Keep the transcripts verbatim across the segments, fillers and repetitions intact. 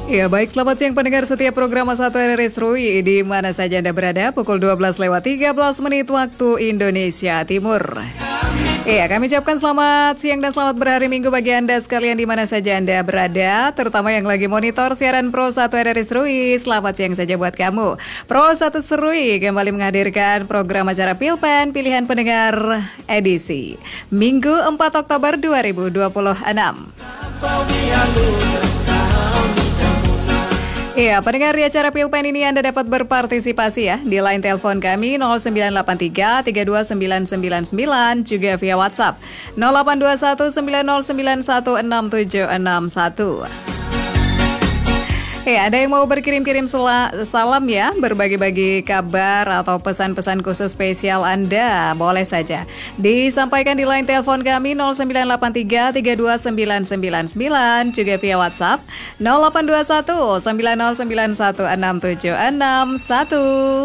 Ya baik, selamat siang pendengar setiap program satu R R I Seruy di mana saja Anda berada, pukul dua belas lewat tiga belas menit waktu Indonesia Timur. Iya, kami ucapkan selamat siang dan selamat berhari Minggu bagi Anda sekalian di mana saja Anda berada, terutama yang lagi monitor siaran Pro satu R R I Seruy. Selamat siang saja buat kamu. Pro satu Seruy kembali menghadirkan program acara Pilpen Pilihan Pendengar edisi Minggu empat Oktober dua ribu dua puluh enam. Iya, pendengar di acara Pilpen ini Anda dapat berpartisipasi ya di line telepon kami nol sembilan delapan tiga tiga dua sembilan sembilan sembilan, juga via WhatsApp nol delapan dua satu sembilan nol sembilan satu enam tujuh enam satu. Ya, ada yang mau berkirim-kirim salam ya, berbagi-bagi kabar atau pesan-pesan khusus spesial Anda, boleh saja disampaikan di line telepon kami nol sembilan delapan tiga tiga dua sembilan sembilan sembilan, juga via WhatsApp nol delapan dua satu sembilan nol sembilan satu enam tujuh enam satu.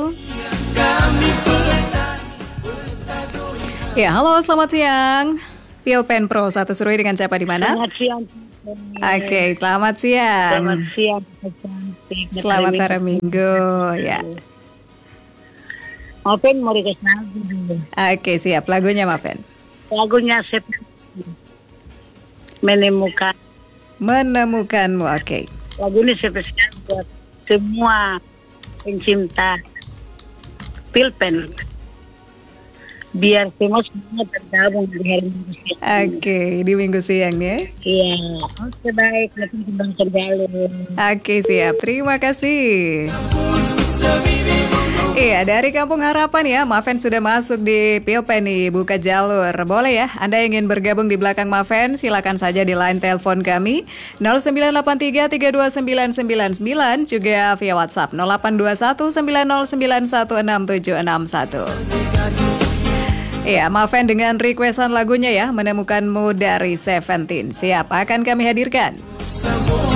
Ya, halo, selamat siang. Pilpen Pro satu Seruy dengan siapa di mana? Selamat siang. Oke, okay, selamat siang. Selamat siang. Selamat hari Minggu, ya. Maafin mau request lagu dulu. Oke, okay, siap. Lagunya Maafin. Lagunya seperti menemukan. Menemukanmu, oke. Okay. Lagu ini spesial buat semua pencinta Pilpen. Biar semua semuanya tergabung di hari Minggu siang. Oke, okay, di Minggu siang ya. Iya, oke okay, baik, nanti kita terjalin. Oke, okay, siap. Terima kasih. Iya, dari Kampung Harapan ya, Maven sudah masuk di Pilpen nih, buka jalur. Boleh ya, Anda yang ingin bergabung di belakang Maven, silakan saja di line telepon kami nol sembilan delapan tiga tiga dua sembilan sembilan sembilan, juga via WhatsApp nol delapan dua satu sembilan nol sembilan satu enam tujuh enam satu. Iya, Maven dengan requestan lagunya ya, Menemukanmu dari Seventeen. Siap, akan kami hadirkan.